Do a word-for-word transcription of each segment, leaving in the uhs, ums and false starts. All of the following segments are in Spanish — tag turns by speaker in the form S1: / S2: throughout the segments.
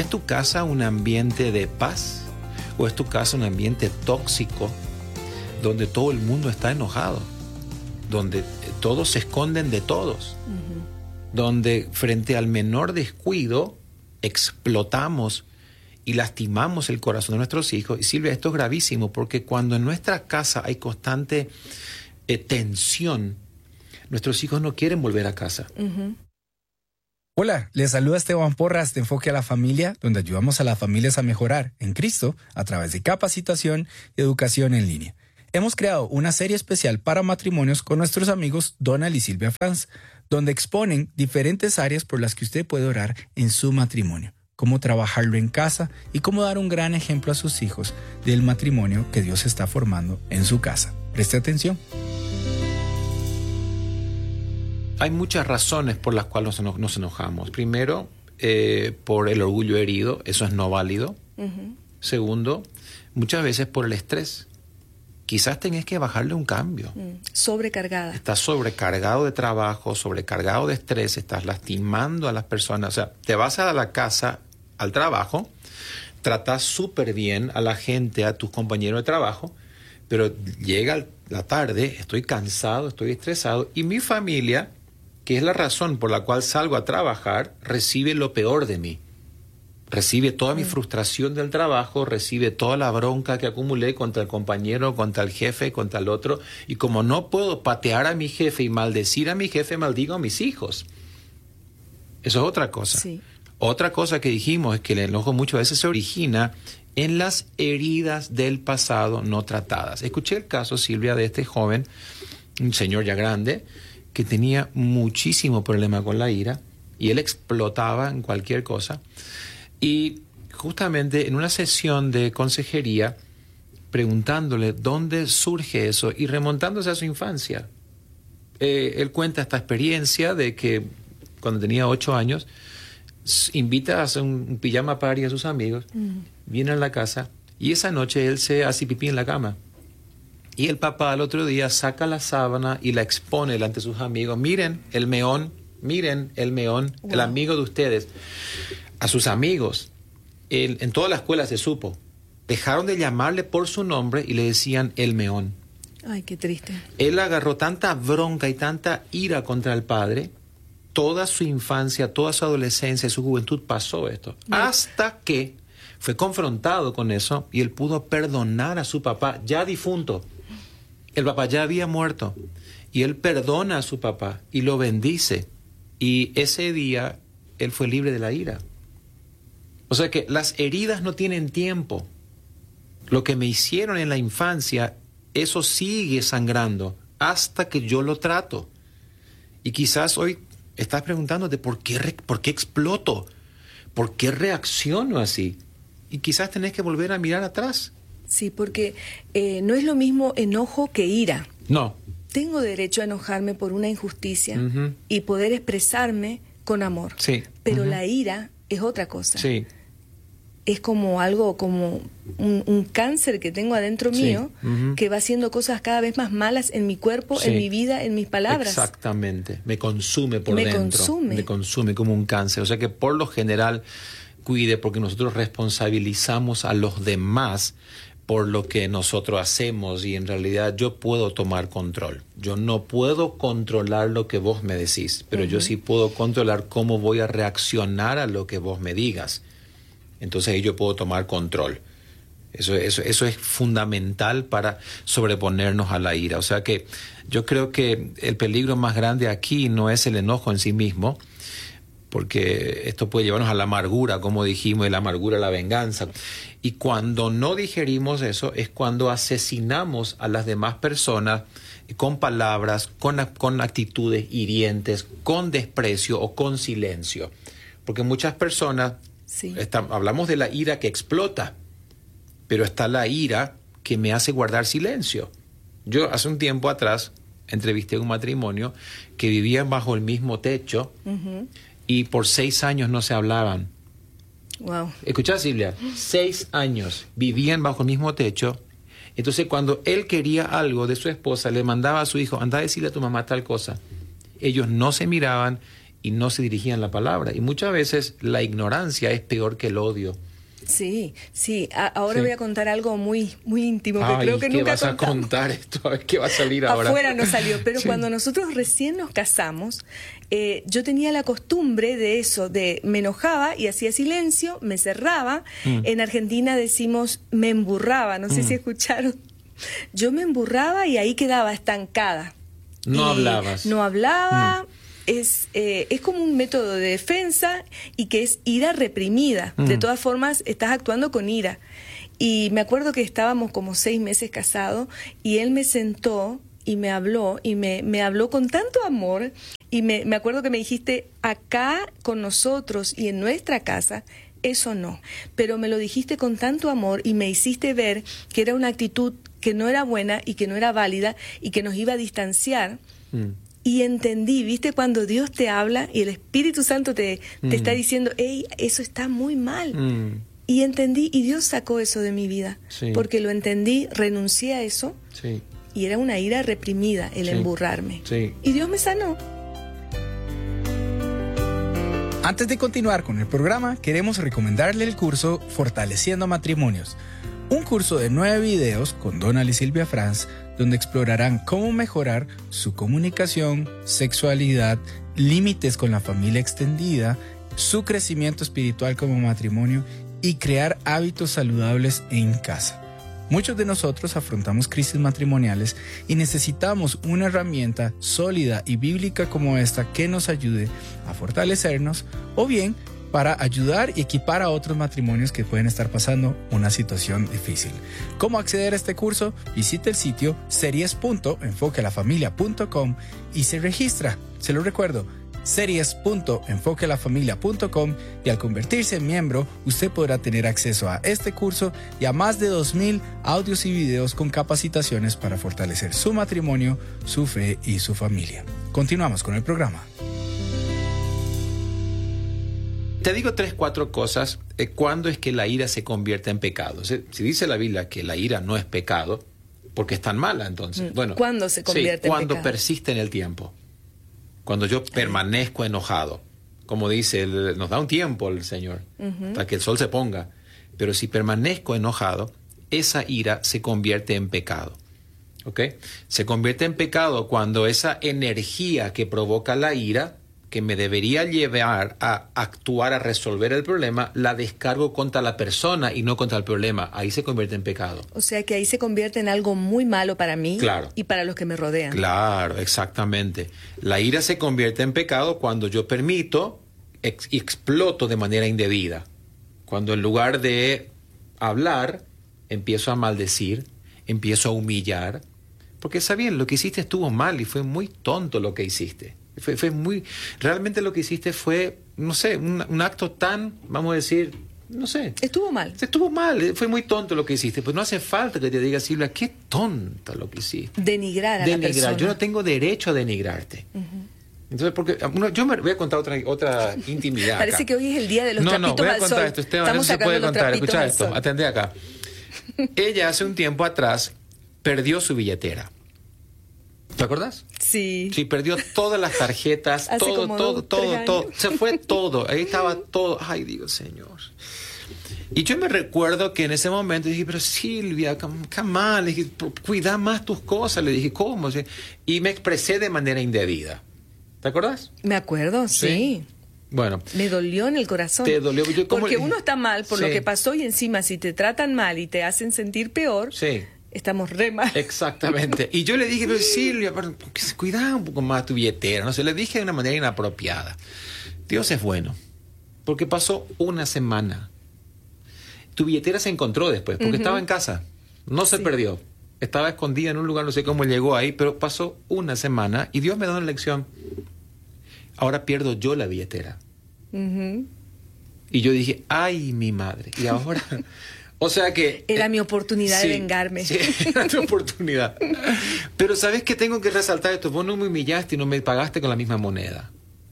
S1: ¿Es tu casa un ambiente de paz o es tu casa un ambiente tóxico donde todo el mundo está enojado? Donde todos se esconden de todos. Uh-huh. Donde frente al menor descuido explotamos y lastimamos el corazón de nuestros hijos. Y Silvia, esto es gravísimo porque cuando en nuestra casa hay constante eh, tensión, nuestros hijos no quieren volver a casa.
S2: Uh-huh. Hola, les saluda Esteban Porras de Enfoque a la Familia, donde ayudamos a las familias a mejorar en Cristo a través de capacitación y educación en línea. Hemos creado una serie especial para matrimonios con nuestros amigos Donald y Silvia Franz, donde exponen diferentes áreas por las que usted puede orar en su matrimonio, cómo trabajarlo en casa y cómo dar un gran ejemplo a sus hijos del matrimonio que Dios está formando en su casa. Preste atención.
S1: Hay muchas razones por las cuales nos, nos enojamos. Primero, eh, por el orgullo herido, eso es no válido. Uh-huh. Segundo, muchas veces por el estrés. Quizás tenés que bajarle un cambio.
S3: Mm, sobrecargada.
S1: Estás sobrecargado de trabajo, sobrecargado de estrés, estás lastimando a las personas. O sea, te vas a la casa, al trabajo, tratas súper bien a la gente, a tus compañeros de trabajo, pero llega la tarde, estoy cansado, estoy estresado, y mi familia, que es la razón por la cual salgo a trabajar, recibe lo peor de mí. Recibe toda mi frustración del trabajo, recibe toda la bronca que acumulé contra el compañero, contra el jefe, contra el otro. Y como no puedo patear a mi jefe y maldecir a mi jefe, maldigo a mis hijos. Eso es otra cosa.
S3: Sí.
S1: Otra cosa que dijimos es que el enojo muchas veces se origina en las heridas del pasado no tratadas. Escuché el caso, Silvia, de este joven, un señor ya grande, que tenía muchísimo problema con la ira y él explotaba en cualquier cosa. Y justamente en una sesión de consejería, preguntándole dónde surge eso y remontándose a su infancia. Eh, él cuenta esta experiencia de que cuando tenía ocho años, invita a hacer un, un pijama party a sus amigos, mm. viene a la casa y esa noche él se hace pipí en la cama. Y el papá al otro día saca la sábana y la expone delante de sus amigos. Miren el meón, miren el meón, wow. El amigo de ustedes. A sus amigos, él, en toda la escuela se supo, dejaron de llamarle por su nombre y le decían el meón.
S3: Ay, qué triste.
S1: Él agarró tanta bronca y tanta ira contra el padre, toda su infancia, toda su adolescencia, su juventud pasó esto. No. Hasta que fue confrontado con eso y él pudo perdonar a su papá ya difunto. El papá ya había muerto y él perdona a su papá y lo bendice. Y ese día él fue libre de la ira. O sea que las heridas no tienen tiempo. Lo que me hicieron en la infancia, eso sigue sangrando hasta que yo lo trato. Y quizás hoy estás preguntándote ¿por qué, re- por qué exploto? ¿Por qué reacciono así? Y quizás tenés que volver a mirar atrás.
S3: Sí, porque eh, no es lo mismo enojo que ira.
S1: No.
S3: Tengo derecho a enojarme por una injusticia uh-huh. y poder expresarme con amor.
S1: Sí.
S3: Pero
S1: uh-huh.
S3: la ira es otra cosa.
S1: Sí.
S3: Es como algo, como un, un cáncer que tengo adentro
S1: sí.
S3: mío,
S1: uh-huh.
S3: que va haciendo cosas cada vez más malas en mi cuerpo,
S1: sí.
S3: en mi vida, en mis palabras.
S1: Exactamente. Me consume por
S3: Me
S1: dentro.
S3: consume.
S1: Me consume como un cáncer. O sea que por lo general, cuide, porque nosotros responsabilizamos a los demás por lo que nosotros hacemos y en realidad yo puedo tomar control. Yo no puedo controlar lo que vos me decís, pero uh-huh. yo sí puedo controlar cómo voy a reaccionar a lo que vos me digas. Entonces ahí yo puedo tomar control. Eso, eso, eso es fundamental para sobreponernos a la ira. O sea que yo creo que el peligro más grande aquí no es el enojo en sí mismo, porque esto puede llevarnos a la amargura, como dijimos, y la amargura, la venganza. Y cuando no digerimos eso, es cuando asesinamos a las demás personas con palabras, con, con actitudes hirientes, con desprecio o con silencio. Porque muchas personas, sí. está, hablamos de la ira que explota, pero está la ira que me hace guardar silencio. Yo hace un tiempo atrás entrevisté un matrimonio que vivían bajo el mismo techo, uh-huh. y por seis años no se hablaban.
S3: Wow.
S1: Escuchá, Silvia, seis años vivían bajo el mismo techo. Entonces, cuando él quería algo de su esposa, le mandaba a su hijo, anda a decirle a tu mamá tal cosa. Ellos no se miraban y no se dirigían la palabra. Y muchas veces la ignorancia es peor que el odio.
S3: Sí, sí. A- ahora
S1: Sí.
S3: voy a contar algo muy, muy íntimo que
S1: Ay,
S3: creo que
S1: ¿qué
S3: nunca
S1: vas a
S3: contamos.
S1: contar esto? A ver, ¿qué va a salir ahora?
S3: Afuera no salió, pero
S1: Sí.
S3: cuando nosotros recién nos casamos, eh, yo tenía la costumbre de eso, de me enojaba y hacía silencio, me cerraba.
S1: Mm.
S3: En Argentina decimos me emburraba, no sé
S1: Mm.
S3: si escucharon. Yo me emburraba y ahí quedaba estancada.
S1: No
S3: Y
S1: hablabas.
S3: No hablaba. Es, eh, es como un método de defensa y que es ira reprimida.
S1: Mm.
S3: De todas formas, estás actuando con ira. Y me acuerdo que estábamos como seis meses casados y él me sentó y me habló y me, me habló con tanto amor y me, me acuerdo que me dijiste, acá con nosotros y en nuestra casa, eso no. Pero me lo dijiste con tanto amor y me hiciste ver que era una actitud que no era buena y que no era válida y que nos iba a distanciar.
S1: Mm.
S3: Y entendí, ¿viste? Cuando Dios te habla y el Espíritu Santo te, te
S1: Mm.
S3: está diciendo, hey, eso está muy mal.
S1: Mm.
S3: Y entendí, y Dios sacó eso de mi vida.
S1: Sí.
S3: Porque lo entendí, renuncié a eso,
S1: Sí,
S3: y era una ira reprimida el
S1: Sí.
S3: emburrarme.
S1: sí.
S3: Y Dios me sanó.
S2: Antes de continuar con el programa, queremos recomendarle el curso Fortaleciendo Matrimonios. Un curso de nueve videos con Donald y Silvia Franz, donde explorarán cómo mejorar su comunicación, sexualidad, límites con la familia extendida, su crecimiento espiritual como matrimonio y crear hábitos saludables en casa. Muchos de nosotros afrontamos crisis matrimoniales y necesitamos una herramienta sólida y bíblica como esta que nos ayude a fortalecernos o bien para ayudar y equipar a otros matrimonios que pueden estar pasando una situación difícil. ¿Cómo acceder a este curso? Visite el sitio series punto enfoque a la familia punto com y se registra. Se lo recuerdo, series punto enfoque a la familia punto com, y al convertirse en miembro, usted podrá tener acceso a este curso y a más de dos mil audios y videos con capacitaciones para fortalecer su matrimonio, su fe y su familia. Continuamos con el programa.
S1: Te digo tres, cuatro cosas. Eh, ¿Cuándo es que la ira se convierte en pecado? Si, si dice la Biblia que la ira no es pecado, ¿por qué es tan mala entonces?
S3: Mm.
S1: Bueno,
S3: ¿Cuándo se convierte
S1: sí,
S3: en
S1: cuando
S3: pecado?
S1: persiste en el tiempo. Cuando yo permanezco enojado. Como dice, el- nos da un tiempo el Señor para que el sol se ponga. Pero si permanezco enojado, esa ira se convierte en pecado. ¿Ok? Se convierte en pecado cuando esa energía que provoca la ira, que me debería llevar a actuar, a resolver el problema, la descargo contra la persona y no contra el problema. Ahí se convierte en pecado.
S3: O sea que ahí se convierte en algo muy malo para mí
S1: Claro.
S3: y para los que me rodean.
S1: Claro, exactamente. La ira se convierte en pecado cuando yo permito ex- y exploto de manera indebida. Cuando en lugar de hablar, empiezo a maldecir, empiezo a humillar. Porque está bien, lo que hiciste estuvo mal y fue muy tonto lo que hiciste. Fue, fue muy, realmente lo que hiciste fue, no sé, un, un acto tan, vamos a decir, no sé.
S3: Estuvo mal.
S1: Estuvo mal, fue muy tonto lo que hiciste. Pues no hace falta que te diga, Silvia, qué tonta lo que hiciste.
S3: Denigrar a la
S1: Denigrar.
S3: persona.
S1: Yo no tengo derecho a denigrarte. Entonces, porque uno- yo me voy a contar otra, otra intimidad.
S3: Parece
S1: acá.
S3: que hoy es el día de los
S1: no, no,
S3: trapitos
S1: voy a
S3: al
S1: contar
S3: sol.
S1: esto, Esteban,
S3: Estamos
S1: eso se
S3: sacando
S1: puede
S3: los
S1: contar.
S3: trapitos
S1: Escucha
S3: al
S1: esto,
S3: sol.
S1: atendé acá. Ella hace un tiempo atrás perdió su billetera. ¿Te acuerdas?
S3: Sí.
S1: Sí, perdió todas las tarjetas,
S3: Hace
S1: todo,
S3: como
S1: todo,
S3: dos,
S1: todo,
S3: tres
S1: todo.
S3: años.
S1: Se fue todo. Ahí estaba todo. Ay, Dios, Señor. Y yo me recuerdo que en ese momento dije, pero Silvia, come on, le dije, cuida más tus cosas. Le dije, ¿cómo? Y me expresé de manera indebida. ¿Te acuerdas?
S3: Me acuerdo, sí.
S1: Sí. Bueno,
S3: Me dolió en el corazón.
S1: Te dolió. Yo, ¿cómo
S3: Porque
S1: le-
S3: uno está mal por lo
S1: Sí.
S3: que pasó y encima si te tratan mal y te hacen sentir peor,
S1: sí.
S3: estamos re mal.
S1: Exactamente. Y yo le dije, pero Silvia, pero, cuida un poco más tu billetera. No sé, le dije de una manera inapropiada. Dios es bueno. Porque pasó una semana. Tu billetera se encontró después, porque
S3: Ujú.
S1: estaba en casa. No se
S3: Sí.
S1: perdió. Estaba escondida en un lugar, no sé cómo llegó ahí, pero pasó una semana y Dios me dio una lección. Ahora pierdo yo la billetera.
S3: Ujú.
S1: Y yo dije, ay, mi madre. Y ahora... O sea que...
S3: Era
S1: eh,
S3: mi oportunidad
S1: sí,
S3: de vengarme.
S1: Sí, era tu oportunidad. Pero ¿sabes qué tengo que resaltar esto? Vos no me humillaste y no me pagaste con la misma moneda.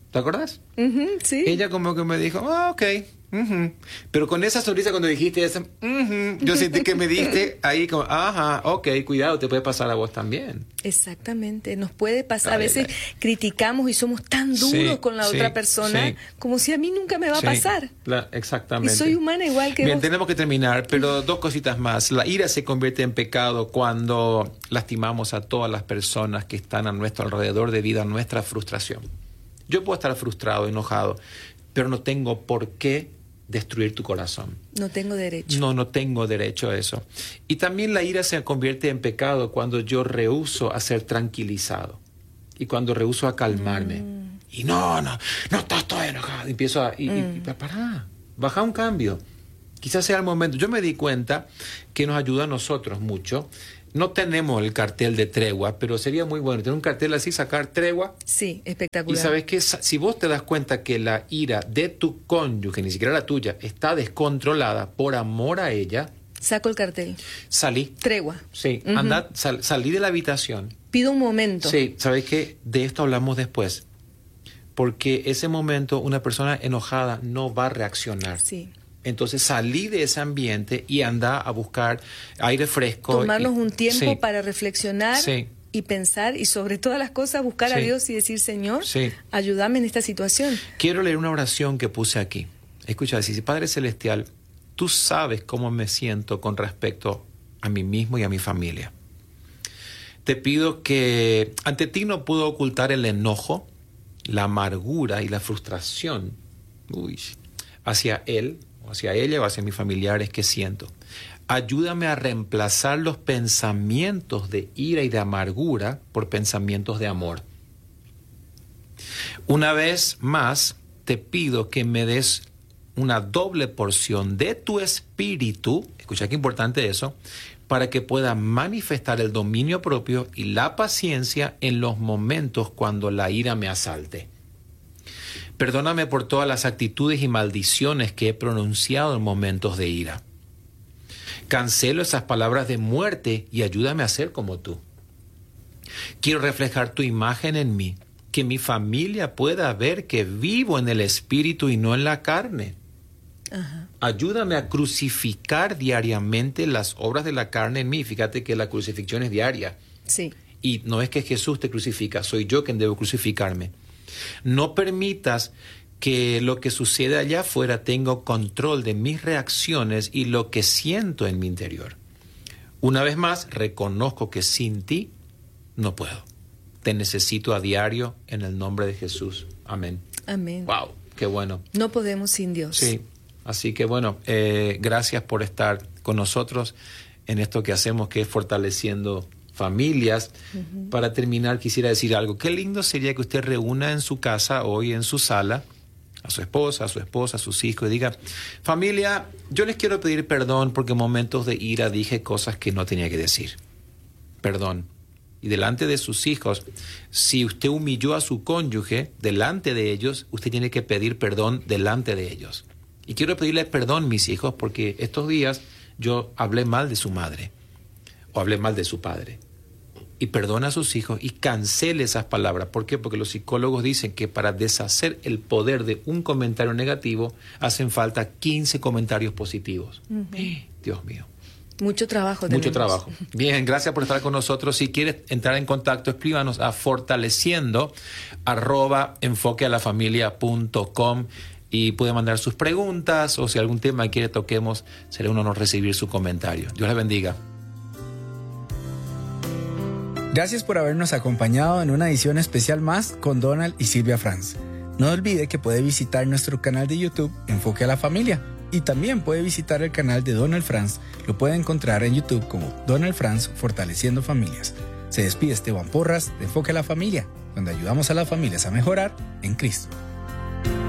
S1: ¿Te acuerdas?
S3: Uh-huh, sí.
S1: Ella como que me dijo, ah, ok. Uh-huh. Pero con esa sonrisa cuando dijiste eso, uh-huh, yo sentí que me diste ahí como, ajá, ok, cuidado, te puede pasar a vos también.
S3: Exactamente, nos puede pasar.
S1: Ay,
S3: a veces
S1: ay.
S3: criticamos y somos tan duros
S1: Sí,
S3: con la
S1: sí,
S3: otra persona,
S1: sí.
S3: como si a mí nunca me va
S1: Sí,
S3: a pasar.
S1: la- exactamente.
S3: Y soy humana igual que
S1: Bien,
S3: vos.
S1: tenemos que terminar, pero dos cositas más. La ira se convierte en pecado cuando lastimamos a todas las personas que están a nuestro alrededor debido a nuestra frustración. Yo puedo estar frustrado, enojado, pero no tengo por qué destruir tu corazón.
S3: No tengo derecho.
S1: No, no tengo derecho a eso. Y también la ira se convierte en pecado cuando yo rehúso a ser tranquilizado y cuando rehúso a calmarme. Mm. Y no, no, no estoy, estoy enojado. Y empiezo a... Y, mm. y, pará, baja un cambio. Quizás sea el momento. Yo me di cuenta que nos ayuda a nosotros mucho. No tenemos el cartel de tregua, pero sería muy bueno tener un cartel así, sacar tregua.
S3: Sí, espectacular.
S1: Y sabes que si vos te das cuenta que la ira de tu cónyuge, ni siquiera la tuya, está descontrolada por amor a ella,
S3: saco el cartel.
S1: Salí.
S3: Tregua.
S1: Sí,
S3: Uh-huh.
S1: anda, sal, salí de la habitación.
S3: Pido un momento.
S1: Sí, ¿sabes qué? De esto hablamos después. Porque ese momento una persona enojada no va a reaccionar.
S3: Sí.
S1: Entonces salí de ese ambiente y anda a buscar aire fresco.
S3: Tomarnos
S1: y,
S3: un tiempo
S1: sí,
S3: para reflexionar
S1: sí.
S3: y pensar y sobre todas las cosas buscar
S1: sí.
S3: a Dios y decir, Señor,
S1: sí.
S3: ayúdame en esta situación.
S1: Quiero leer una oración que puse aquí. Escucha, dice, Padre Celestial, tú sabes cómo me siento con respecto a mí mismo y a mi familia. Te pido que ante ti no puedo ocultar el enojo, la amargura y la frustración uy, hacia él, hacia ella o hacia mis familiares que siento. Ayúdame a reemplazar los pensamientos de ira y de amargura por pensamientos de amor. Una vez más, te pido que me des una doble porción de tu espíritu, escucha qué importante eso, para que pueda manifestar el dominio propio y la paciencia en los momentos cuando la ira me asalte. Perdóname por todas las actitudes y maldiciones que he pronunciado en momentos de ira. Cancelo esas palabras de muerte y ayúdame a ser como tú. Quiero reflejar tu imagen en mí, que mi familia pueda ver que vivo en el espíritu y no en la carne. Ajá. Ayúdame a crucificar diariamente las obras de la carne en mí. Fíjate que la crucifixión es diaria.
S3: Sí.
S1: Y no es que Jesús te crucifica, soy yo quien debo crucificarme. No permitas que lo que sucede allá afuera tenga control de mis reacciones y lo que siento en mi interior. Una vez más, reconozco que sin ti no puedo. Te necesito a diario en el nombre de Jesús. Amén.
S3: Amén.
S1: Wow, qué bueno.
S3: No podemos sin Dios.
S1: Sí, así que bueno, eh, gracias por estar con nosotros en esto que hacemos, que es fortaleciendo familias. Uh-huh. Para terminar, quisiera decir algo. Qué lindo sería que usted reúna en su casa hoy, en su sala, a su esposa, a su esposa, a sus hijos, y diga, familia, yo les quiero pedir perdón porque en momentos de ira dije cosas que no tenía que decir. Perdón. Y delante de sus hijos, si usted humilló a su cónyuge, delante de ellos, usted tiene que pedir perdón delante de ellos. Y quiero pedirles perdón, mis hijos, porque estos días yo hablé mal de su madre o hablé mal de su padre. Y perdona a sus hijos y cancele esas palabras. ¿Por qué? Porque los psicólogos dicen que para deshacer el poder de un comentario negativo hacen falta quince comentarios positivos. Uh-huh. Dios mío.
S3: Mucho trabajo tenemos.
S1: Mucho trabajo. Bien, gracias por estar con nosotros. Si quieres entrar en contacto, escríbanos a fortaleciendo arroba enfoquealafamilia.com y puede mandar sus preguntas o si algún tema quiere toquemos, será un honor recibir su comentario. Dios les bendiga.
S2: Gracias por habernos acompañado en una edición especial más con Donald y Silvia Franz. No olvide que puede visitar nuestro canal de YouTube Enfoque a la Familia y también puede visitar el canal de Donald Franz. Lo puede encontrar en YouTube como Donald Franz Fortaleciendo Familias. Se despide Esteban Porras de Enfoque a la Familia, donde ayudamos a las familias a mejorar en Cristo.